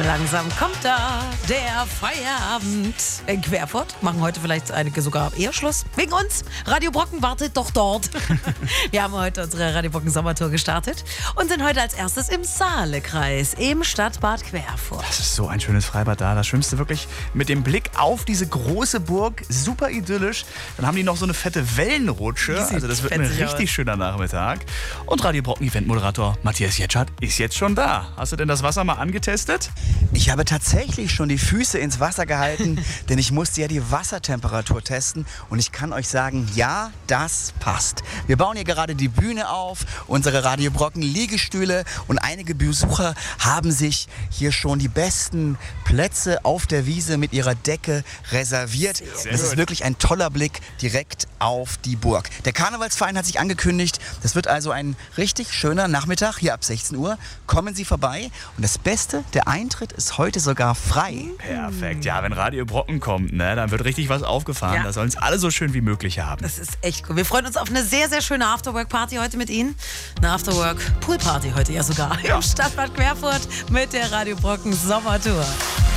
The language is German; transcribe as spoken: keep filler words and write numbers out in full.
Langsam kommt da der Feierabend. In Querfurt machen heute vielleicht einige sogar eher Schluss. Wegen uns. Radio Brocken wartet doch dort. Wir haben heute unsere Radio Brocken Sommertour gestartet und sind heute als erstes im Saalekreis im Stadtbad Querfurt. Das ist so ein schönes Freibad da. Da schwimmst du wirklich mit dem Blick auf diese große Burg. Super idyllisch. Dann haben die noch so eine fette Wellenrutsche. Also das wird ein richtig aus. schöner Nachmittag. Und Radio Brocken Eventmoderator Matthias Jetschat ist jetzt schon da. Hast du denn das Wasser mal angetestet? Ich habe tatsächlich schon die Füße ins Wasser gehalten, denn ich musste ja die Wassertemperatur testen und ich kann euch sagen, ja, das passt. Wir bauen hier gerade die Bühne auf, unsere Radio Brocken Liegestühle und einige Besucher haben sich hier schon die besten Plätze auf der Wiese mit ihrer Decke reserviert. Es ist wirklich ein toller Blick direkt auf die Burg. Der Karnevalsverein hat sich angekündigt, das wird also ein richtig schöner Nachmittag hier ab sechzehn Uhr. Kommen Sie vorbei und das Beste, der Eintritt ist heute sogar frei. Perfekt. Ja, wenn Radio Brocken kommt, ne, dann wird richtig was aufgefahren. Ja. Da sollen es alle so schön wie möglich haben. Das ist echt cool. Wir freuen uns auf eine sehr, sehr schöne Afterwork-Party heute mit Ihnen. Eine Afterwork-Pool-Party heute ja sogar. Ja. Im Stadtbad Querfurt mit der Radio Brocken Sommertour.